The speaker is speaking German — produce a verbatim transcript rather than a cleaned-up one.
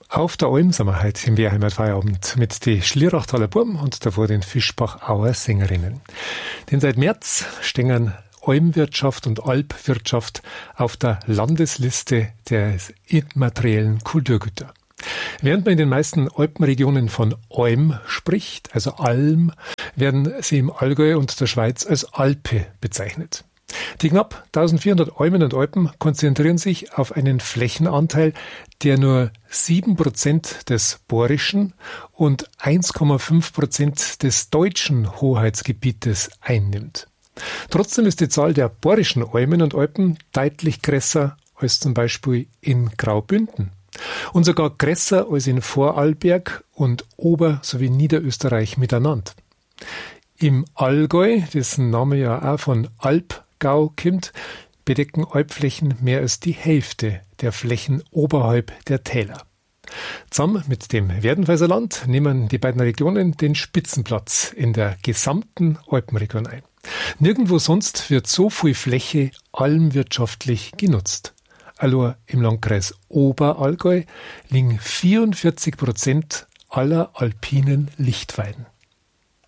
Auf der Alm sind wir heute im Wehrheimat-Feierabend mit den Schlierachtaler Burm und davor den Fischbachauer Sängerinnen. Denn seit März stehen Almwirtschaft und Alpwirtschaft auf der Landesliste der immateriellen Kulturgüter. Während man in den meisten Alpenregionen von Alm spricht, also Alm, werden sie im Allgäu und der Schweiz als Alpe bezeichnet. Die knapp eintausendvierhundert Almen und Alpen konzentrieren sich auf einen Flächenanteil, der nur sieben Prozent des Bohrischen und eins Komma fünf Prozent des deutschen Hoheitsgebietes einnimmt. Trotzdem ist die Zahl der bohrischen Almen und Alpen deutlich größer als zum Beispiel in Graubünden und sogar größer als in Vorarlberg und Ober- sowie Niederösterreich miteinander. Im Allgäu, dessen Name ja auch von Alpgau kommt, bedecken Alpflächen mehr als die Hälfte der Flächen oberhalb der Täler. Zusammen mit dem Werdenfelser Land nehmen die beiden Regionen den Spitzenplatz in der gesamten Alpenregion ein. Nirgendwo sonst wird so viel Fläche almwirtschaftlich genutzt. Allein im Landkreis Oberallgäu liegen vierundvierzig Prozent aller alpinen Lichtweiden.